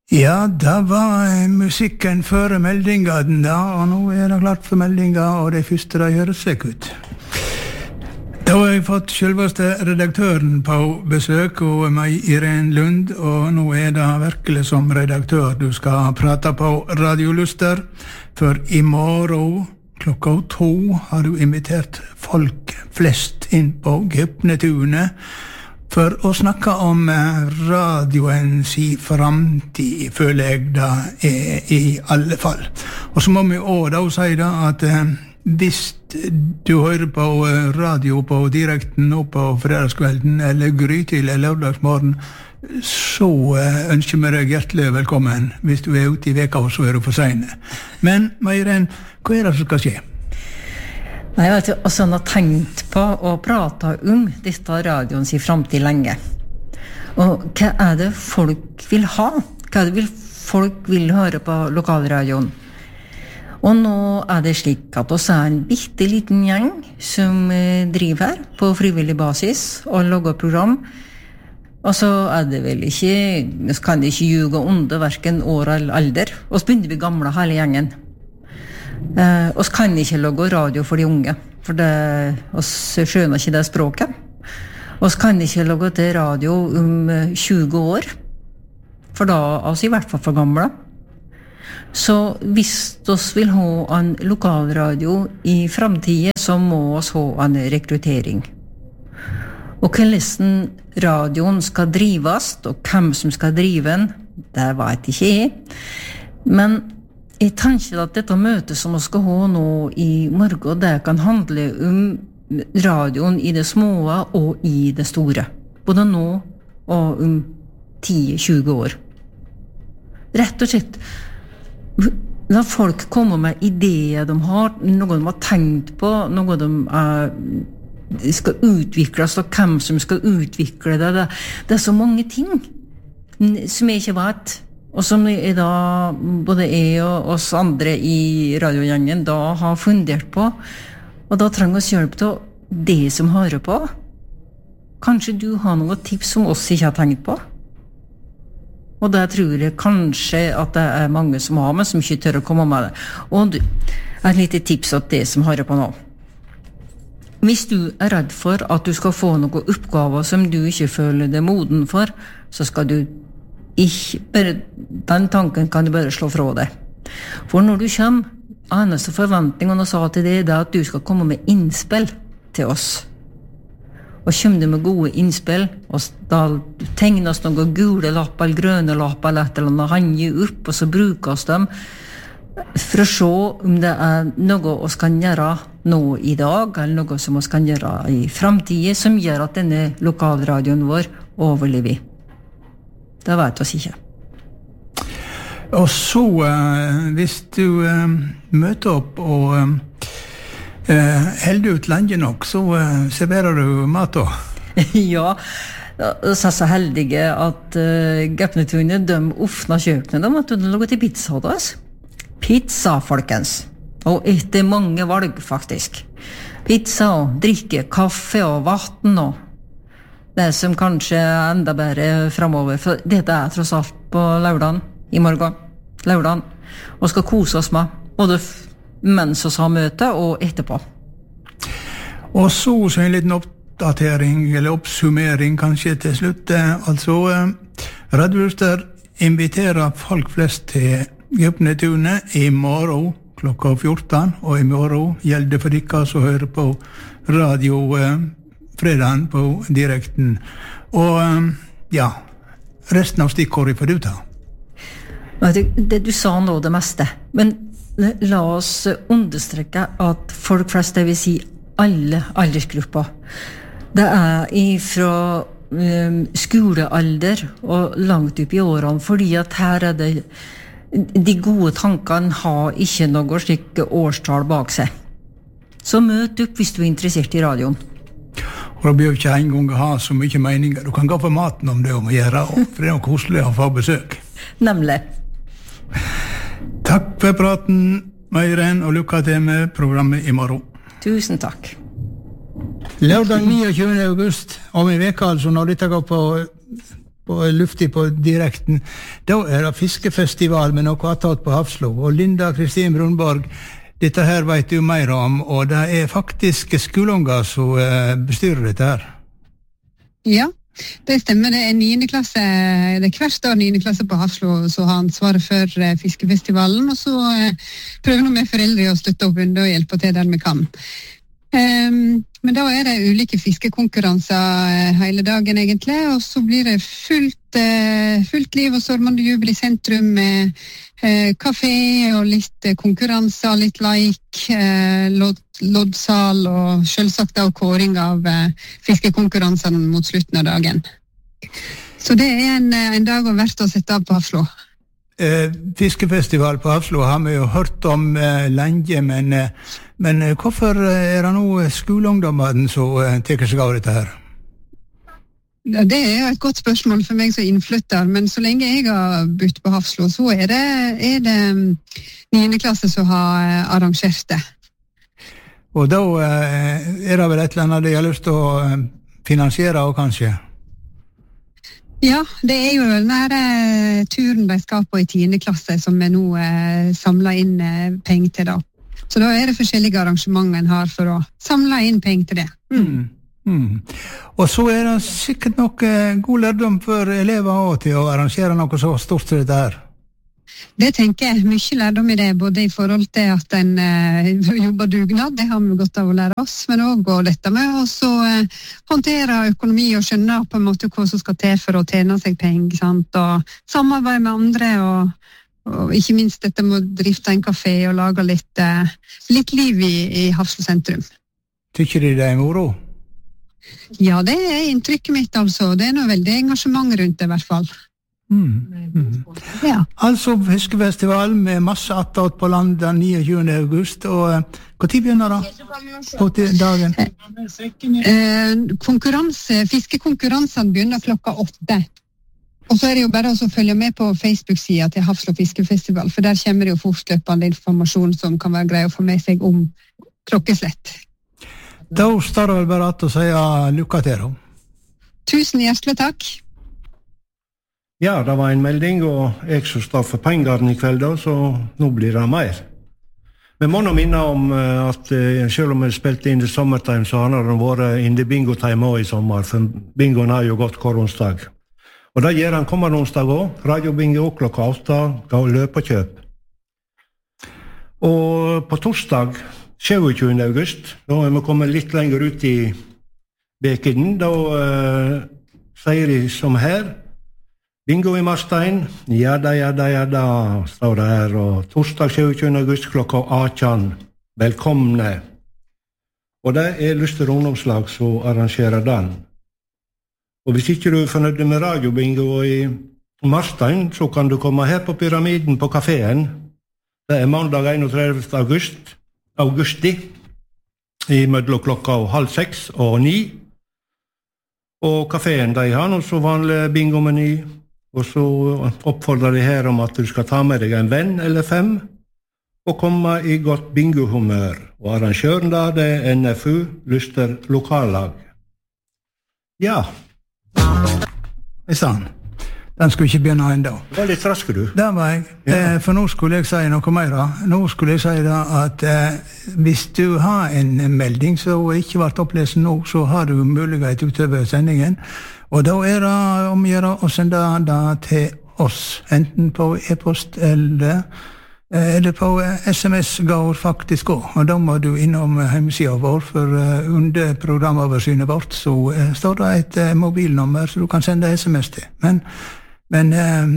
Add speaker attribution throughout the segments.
Speaker 1: Ja, det var musikken før meldinga den da, og nå det klart for meldinga, og det første det høres seg ut. Da har jeg fått selveste redaktøren på besøk, og meg Irene Lund, og nå det virkelig som redaktør du skal prate på Radio Luster, for i morgen klokka 2 har du invitert folk flest inn på Gøpnetunet, for å snakke om radioens framtid, føler jeg det i alle fall. Og så må vi også da si da at hvis du hører på radio på direkten nå på fredagskvelden, eller grytidlig eller lørdagsmorgen, så ønsker vi deg hjertelig velkommen. Hvis du ute i veka, så du for sene. Men, Meiren, hva det som skal skje?
Speaker 2: Nei, vet du, og sånn har tenkt på å prate om dette radioens i framtid lenge. Og hva det folk vil ha? Hva det folk vil høre på lokalradioen? Og nå det slik at oss en bitte liten gjeng som driver her på frivillig basis og lager program. Og så det vel ikke, vi kan ikke ljuge under hverken år eller alder. Og så begynner vi gamle hele gjengen. Oss kan ikke lage radio for de unge, for oss skjønner ikke det språket. Oss kan ikke lage til radio om 20 år, for da oss i hvert fall for gamle. Så hvis oss vil ha en lokalradio i framtiden, så må oss ha en rekruttering. Og hvordan radioen skal drives, og hvem som skal drive den, det vet ikke jeg. Men jeg tenker at dette møtet som vi skal ha nå i morgen, det kan handle om radioen i det små og i det store. Både nå og om 10-20 år. Rett og slett, la folk komme med ideer de har, noe de har tenkt på, noe de skal utvikles, og hvem som skal utvikle det. Det så mange ting som jeg ikke vet, og som da både jeg og oss andre i radiogjengen da har fundert på. Og da trenger vi hjelp til det som hører på. Kanskje du har noen tips som oss ikke har tenkt på? Og det tror jeg kanskje at det mange som har, men som ikke tør å komme med det. Og et lite tips til det som hører på nå. Hvis du redd for at du skal få noen oppgaver som du ikke føler deg moden for, så skal du ikke, bare, den tanken kan du bare slå fra deg. For når du kommer, eneste forventningene sa til det at du skal komme med innspill til oss. Og kommer du med gode innspill, og da tegnes noen gule lapper eller grønne lapper eller et eller annet, hanger opp, og så brukes de for å se om det noe vi kan gjøre nå i dag, eller noe som vi kan gjøre i framtiden, som gjør at denne lokalradioen vår overlever. Det vet oss ikke. Og så, hvis du møter opp og helder ut lenge nok, så serverer du mat da? Ja, så så heldige at Gøpnetunet, de åpner kjøkkenet, de måtte lage til pizza da. Pizza, folkens. Og etter mange valg, faktisk. Pizza og drikke, kaffe og vatten og det som kanskje enda bedre fremover, for dette tross alt på lørdagen, i morgen, lørdagen, og skal kose oss med, både mens vi har møte og etterpå. Og så en liten oppdatering, eller oppsummering kanskje til slutt. Altså, Radio Luster inviterer folk flest til Gøpnetunet i morgen klokka 14, og i morgen gjelder det for dere som hører på radio fredagen på direkten. Og ja, resten av stikkordet får du ta. Det du sa nå det meste, men la oss understreke at folk flest, det vil si alle aldersgrupper, det ifra skolealder og langt opp i årene, fordi at her det de gode tankene har ikke noe slik årstall bak seg. Så møt opp hvis du interessert i radioen.
Speaker 1: Og da bør ikke en gang ha så mye meninger. Du kan gå for maten om det om å gjøre, for det noe koselig å få besøk.
Speaker 2: Nemlig.
Speaker 1: Takk for praten, Meiren, og lykke til med programmet i morgen.
Speaker 2: Tusen takk.
Speaker 1: Lørdag 29. august, om en veka altså, når dette går på luftig på direkten. Da det fiskefestival med noe attåt på Hafslo. Og Linda Kristin Brunborg, dette her vet du mer om, og det faktisk skoleunger som bestyrer dette her.
Speaker 3: Ja, det stemmer. Det 9. klasse, det hvert år 9. klasse på Hafslo som har ansvaret for fiskefestivalen, og så prøver vi med foreldre å støtte opp under og hjelpe til der vi kan. Men da det ulike fiskekonkurranser hele dagen egentlig, og så blir det fullt liv og stormende jubel i sentrum med kafé og litt konkurranser, litt loddsal og selvsagt av kåring av fiskekonkurransene mot slutten av dagen. Så det en dag og verdt å sette av på Hafslo.
Speaker 1: Fiskefestival på Hafslo har vi jo hørt om lenge, men hvorfor det nå skoleungdommene som tar seg av dette her?
Speaker 3: Ja, det jo et godt spørsmål for meg som innflytter, men så lenge jeg har bodd på Hafslo, så det 9. klasse som har arrangert det.
Speaker 1: Og da det vel et eller annet de har lyst til å finansiere også, kanskje?
Speaker 3: Ja, det jo denne turen de skal på i 10. klasse som vi nå samler inn penger til da. Så da det forskjellige arrangementer en har for å samle inn penger til det.
Speaker 1: Og så det sikkert noe god lærdom for elever også til å arrangere noe så stort som dette her.
Speaker 3: Det tenker jeg, mye lærdom i det, både i forhold til at en jobber dugnad, det har vi godt av å lære oss, men også dette med å håndtere økonomi og skjønne på en måte hva som skal til for å tjene seg penger, sant? Og samarbeide med andre, og ikke minst dette med å drifte en kafé og lage litt liv i Hafslo sentrum.
Speaker 1: Tykker de det moro?
Speaker 3: Ja, det inntrykket mitt altså. Det noe veldig engasjement rundt det i hvert fall. Ja.
Speaker 1: Altså fiskefestival med masse attåt på land den 29. august, og hva tid begynner da? På dagen?
Speaker 3: Fiskekonkurransene begynner klokka 8. Og så det jo bare å følge med på Facebook-siden til Hafslo fiskefestival, for der kommer det jo fortløpende informasjon som kan være grei å få med seg om klokkeslett.
Speaker 1: Da står det vel bare at å si lykke til.
Speaker 3: Tusen hjertelig takk.
Speaker 4: Ja, det var en melding, og jeg som står for pengene i kveld, så nå blir det mer. Vi må nå minne om at selv om vi spilte inn i sommertime, så har det vært inn i bingo-time også i sommer, for bingoen har jo gått hver onsdag. Og det gjør han kommende onsdag også, radiobingo klokka 8, ga løp og kjøp. Og på torsdag, 27. august, da vi kommet litt lenger ut i bekiden, da sier de som her, bingo i Marstein, ja da, står det her, og torsdag 27. august klokka 18, velkomne. Og det Lyster ungdomslag som arrangerer den. Og hvis ikke du fornøyd med radiobingo i Marstein, så kan du komme her på Pyramiden på kaféen. Det mandag 31. augusti, i mellom klokka 5:30 og 9. Og kaféen, de har noe så vanlig bingomeny, og så oppfordrer de her om at du skal ta med deg en venn eller 5, og komme i godt bingohumør. Og arrangøren da, det NFU, Lyster lokallag. Ja.
Speaker 1: Sann. Den skulle ikke begynne enda.
Speaker 4: Det var litt rask, du.
Speaker 1: Det var jeg. Ja. For nå skulle jeg si noe mer. Nå skulle jeg si da at hvis du har en melding som ikke ble opplest nå, så har du mulighet utover sendingen. Og da det om å gjøre å sende det til oss, enten på e-post eller på SMS går faktisk også. Og da må du innom hjemmesiden vår, for under programoversynet vårt så står det et mobilnummer så du kan sende SMS til. Men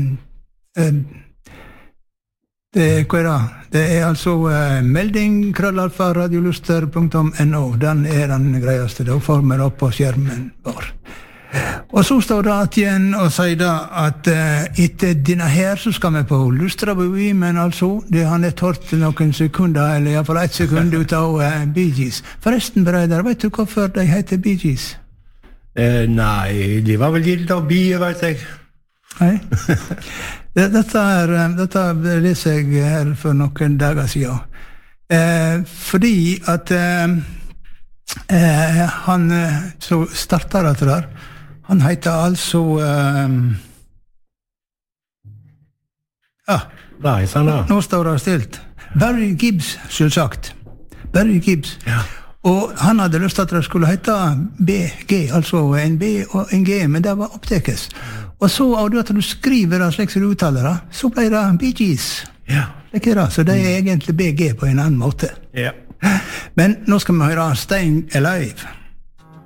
Speaker 1: hva da? Det altså melding @radioluster.no. Den den greieste. Da får vi det opp på skjermen vår. Og så står det at igjen og sier da at etter denne her så skal vi på Lustrabui, men altså, det har nett hørt noen sekunder, eller i hvert fall 1 sekund ut av Bee Gees. Forresten, Breider, vet du hvorfor de heter Bee Gees?
Speaker 4: Nei, de var vel gitt av bier, vet jeg.
Speaker 1: Nei. Dette leser jeg her for noen dager siden. Fordi at han så startet dette der, Han heter altså
Speaker 4: Nei, sånn da.
Speaker 1: Nå står det stilt. Barry Gibbs, selvsagt. Barry Gibbs.
Speaker 4: Ja.
Speaker 1: Og han hadde lyst til at det skulle hete BG, altså en B og en G, men det var opptekes. Og så, av det at du skriver det slik som du uttaler det, så ble det Bee Gees.
Speaker 4: Ja.
Speaker 1: Det er ikke det, så det er egentlig BG på en annen måte.
Speaker 4: Ja.
Speaker 1: Men nå skal vi høre Staying Alive.